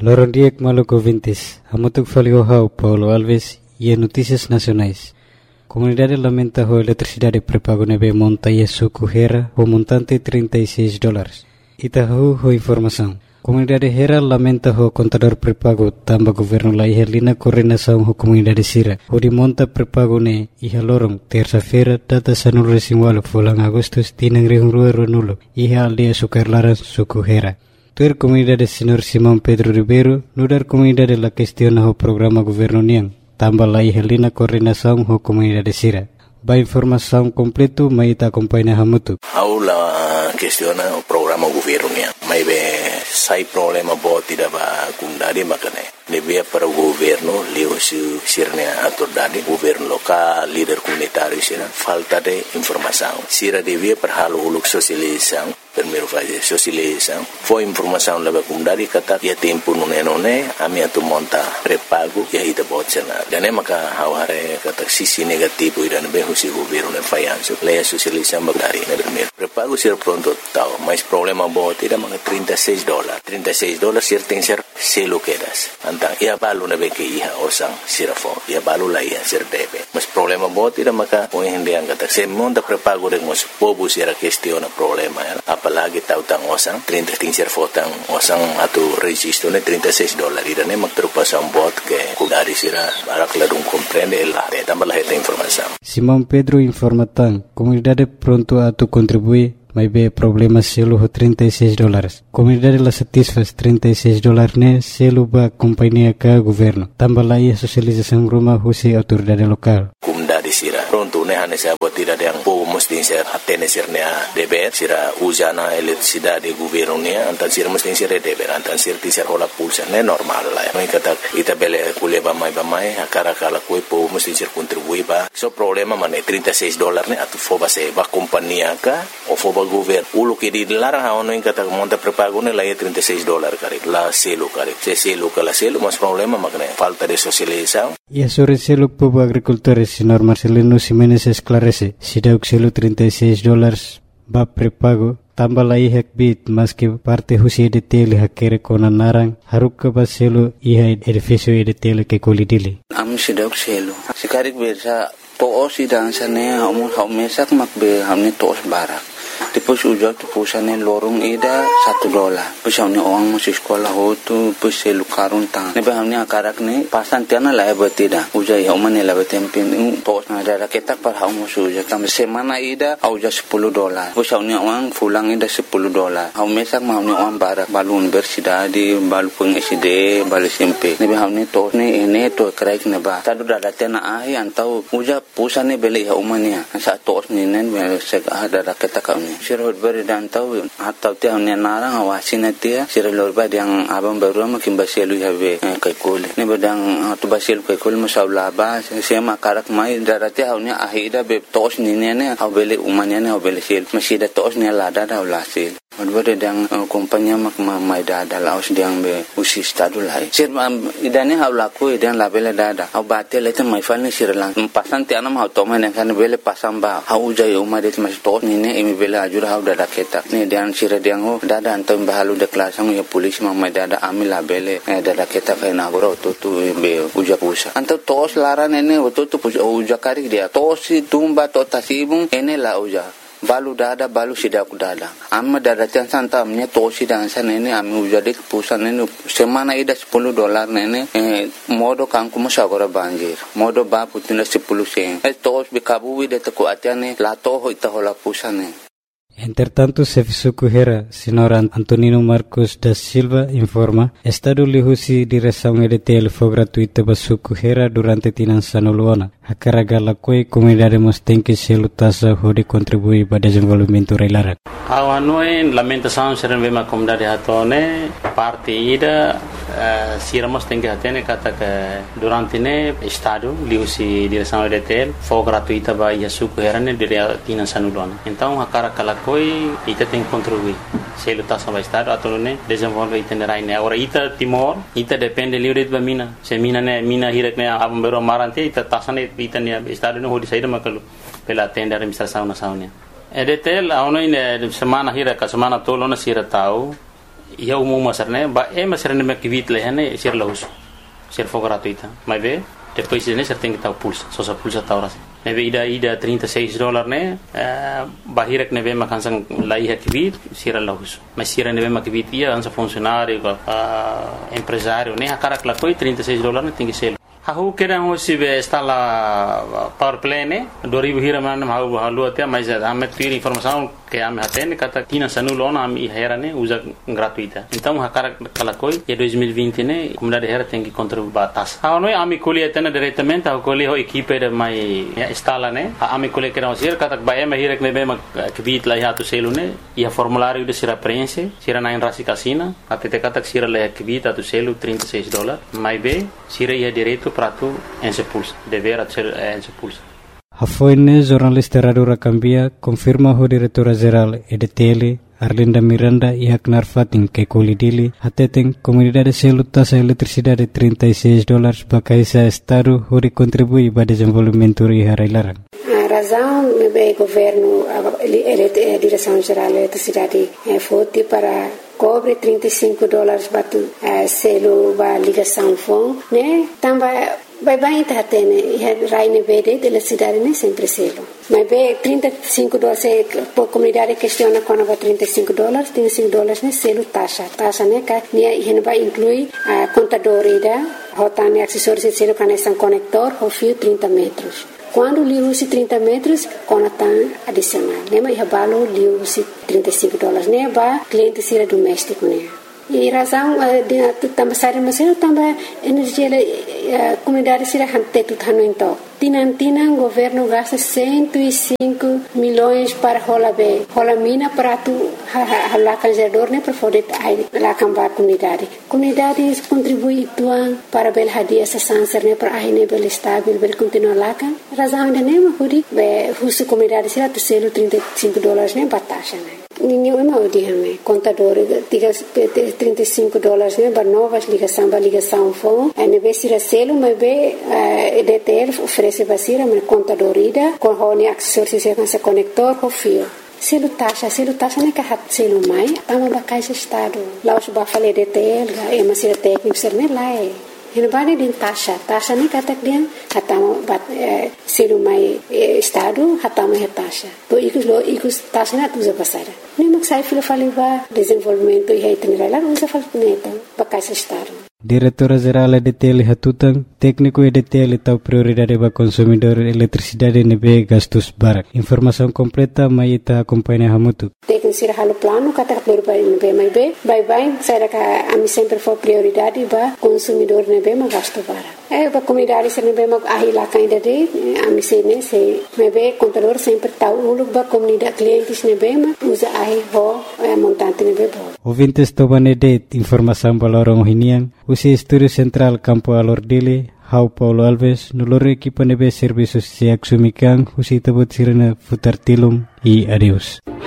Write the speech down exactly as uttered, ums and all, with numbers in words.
Lorondiek Maluco Vintes, Amotuk Faliohau, Paulo Alves e Notícias Nacionais. Comunidade lamenta a eletricidade pré-pago neve montanha suco Hera, o montante trinta e seis dólares. Itahu ho informação. Comunidade Hera lamenta o contador pré-pago tamba governo la ihalina coordenação ho comunidade Sira. O de monta pré-pago ne iha lorong terça-feira data sanul resinwalo fulang agustus tinang rihungrua ronulo iha aldeia sukarlaran suco Hera. Tuer comunidade senhor Simão Pedro Ribeiro nudar comunidade la questiona o programa governo niang. Tambah la ihalina coordenação ho comunidade Sira. Ba informação completo mai ta acompanha hamutu. Aula questiona o programa governo niang. Mai be sai problema boti da ba kundari makane. Devia para o governo leo su sirne autoridade governo local líder comunitário sira falta de informação. Sira devia para halo uluk sosialização. Primeiro fase sosialização. Foi informação leva kundari kata ya tempo nune nune ami atu monta pré-pago ya ita botsena. Dan maka haware kata sisi negativo ira be husi governo ne fayanso. Leia sosialização bagari ne primeiro. Pré-pago sira pronto tau, mas problema boti da mga trinta e seis dólares. trinta e seis dólares sira tem ser selo quedas. Antang ia balu na beke iha osang sirafo. Ia balu la iha sir debe. Mas problema boti da maka o hindi ang kata se monta pré-pago de mos pobo sira questiona problema ya. Apalagi tau tang osang trinta ting sir fotang osang atu registro ne trinta e seis dólares. Ira ne magtrupas ang bot ke kudari sira barak ladung comprende la de tambah la heta informação. Simão Pedro informatan comunidade pronto atu contribui mas be problema selo ho trinta e seis dólares. Comunidade la satisfaz trinta e seis dólares ne selo ba companhia ka governo. Tambah la ia sosialização rumah husi autoridade lokal. Comunidade sira pronto ne hane sa botira de ang povo mesti ser atene sir ne deber sira usana eletricidade governo ne antan sira mesti sir deber antan sir ti sir hola pulsa ne normal la. Mai kata ita bele kuleba mai ba mai akara kala koi povo mesti sir contribui ba. So problema mane trinta e seis dólares ne atu foba se ba companhia ka o foba governo ulo que di larang ha ono in kata monta pré-pago ne la e trinta e seis dólares kare la selo kare se selo kala selo mas problema makne falta de socialização. E a sobre selo povo agricultores senhor Marcelino Ximenes esclarece se dá o selo trinta e seis dólares ba pré-pago tambah la ihak bit mas que parte husi de tele hakere kona narang haruk ka ba selo iha edifício de tele que colidile am se dá o selo se karik bersa to osi dan sane hamu hamesak makbe hamne tos barak. Depois ujar tu pusane lorong ida satu dolar. Pusane orang masih sekolah hotu pusai lukarun tang. Nebe hamne akarak ne pasan tiana la betida. Ujar ya umane la betempin tos na ada ketak par hamu suja. Tam semana ida ujar sepuluh dolar. Pusane orang pulang ida sepuluh dolar. Hamu mesak hamne orang barak balun bersidadi balu peng S D balu S M P. Nebe hamne tos ne ene to kraik neba. Tadu dada tiana ahi antau ujar pusane beli ya umane. Sa tos ni nen sek ada ketak kami. Sirot beri dan tahu atau tiang ni narang awasin dia sirot beri yang abang baru makin basilu habe kaikul ni bedang tu basilu kaikul masalah ba sema karak mai darati haunya ahida be tos ni ni ne hau beli umanya ne hau beli sil masih ada tos ni lada dah ulasil Odbere dang kompanya mak mai dada laos diang be usi stadu lai. Sir idane hau laku idan labele dada. Hau bate lete mai falni sir lang. Pasan ti anam hau toma ne kan bele pasam ba. Hau jai umadet mas to ni ne imi bele ajur hau dada keta. Ni dan sir diang ho dada antam bahalu de klasang ya polis mak mai dada ami labele dada keta kai nagoro to tu be uja pusa. Antam tos laran ene to tu uja kari dia. Tosi tumba to tasibung ene la uja. Balu dada balu sidak dada amma dada tiang santa amnya tosi dan sana ini ami ujadik pusan ini semana ida sepuluh dolar nene eh, modo kangku masagora banjir modo ba putina sepuluh sen eh tos bikabu ida teku atiane la toho ita hola pusane. Entretanto, Serviço Hera, senhor Antonino Marcos da Silva, informa, Estado lihusi direção E D T L foi gratuita para Suco Hera durante Tinançano Luana. A carga la coi comunidade mos tem que se lutasa hode contribuir para desenvolvimento reilara. A noi lamentação ser uma comunidade hatone parte ida uh, siramos tem que atene kata que durante ne Estado lihusi direção E D T L foi gratuita para Suco Hera ne dire Tinançano Luana. Então a carga la coi ita tem que contribuir. Se lutasa para Estado atau ne desenvolve itinerário ne. Agora ita Timor ita depende livre de mina. Se mina ne mina hirak ne abang bero marante ita tasane ita ne Estado ne hodi saída makalu pela tenda administração nacional. E D T L a ono ine semana hirak semana tolo na sira tau ia umum masar né ba é masar né que vit leh né ser lahus ser for gratuita mas vê depois né ser tem que tá pulsa só só pulsa tá horas né vê ida ida trinta e seis dólares né bahira que né vê makan sang lai ha que vit ser lahus mas ser né vê mak vit ia ansa funcionário empresário né a cara que lá foi trinta e seis dólares né tem que ser Aku kira hoje be instala power play né dua ribu hira mana mau halu até mas ame tiri informação que ame até kata tina sanulona ame hera né usa gratuita então a cara kala coi e dois mil e vinte né comunidade hera tem que contribuir batas ah não ame colhe até diretamente a colhe ho equipe de mai instala né ame colhe kira hoje kata ba ame hira que be que bit lá ya tu selo né e a formulário de sira preenche sira na rasi casina até te kata sira lá que bit tu selo trinta e seis dólares mais be sira ia direito para tu en se pulsa dever ser en se pulsa Hafoine jornalista Radio Rakambia confirma o diretora geral E D T L Arlinda Miranda e Haknar Fatin que colidili atetem comunidade selo taxa eletricidade trinta e seis dólares bakaisa estado hori contribui para desenvolvimento e harailarang. A razão é governo a direção geral da eletricidade é forte para cobre trinta e cinco dólares batu selo ba ligação fon né também vai bem tá tendo e raine verde de eletricidade né sempre selo mas be trinta e cinco dólares por comunidade questiona quando vai trinta e cinco dólares trinta e cinco dólares né selo taxa taxa né que né e vai inclui a contador ida rotane acessórios de selo conexão conector ou fio trinta metros. Quando li usi trinta metros, conatan adicional. Nema ia balo li usi trinta e cinco dólares. Ne ba cliente sira doméstico ne. E razão de também sair mas eu também energia a comunidade sira hante tu tano então. Tinan tinan governo gasta cento e cinco milhões para rola be. Rola mina para tu lá canjador ne para poder lá cambar comunidade. Comunidade contribui tuan para bel hadia essa sanser ne para aí ne bel estável bel continuar lá kan. Razão de nema hudi be husu comunidade sira tu selo trinta e cinco dólares ne batasha ne. Ninguém é mau dia me contador tiga trinta e cinco dólares ne ba novas ligação ba ligação fon a ne be sira selo mas be E D T L oferece basira me contador ida com honi acessórios e com conector com fio selo taxa selo taxa ne ka hat selo mai tama ba caixa estado lá os ba fale E D T L é uma sira técnico ser ne lá é Hina bani din taxa, taxa ni katak dia hatama bat selo mai estado hatama he taxa. To ikus lo ikus taxa na tuza pasara. Ni maksai filo faliva desenvolvimento e itinerário lá usa falneta bakai estado. Diretora Geral E D T L Hatutang, técnico E D T L tahu prioridade para consumidor eletricidade nebe gastos barak. Informação completa mai ita acompanha hamutu. Técnico sira halo plano kata prioridade nebe mai be, bye bye saya ka ami sempre for prioridade ba consumidor nebe ma gasto barak. Eh ba comunidade sira nebe ma ahila kainda de ami se ne se nebe contador sempre tahu uluk ba comunidade clientes nebe ma usa ahi ho montante nebe bo. Ouvintes tobane det informação balorong hinian. Usi Estúdio Central Campo Alordile, Hau Paulo Alves, nulor equipa nebe serviços se axumikan, usi tabut sirena futar tilum e adeus.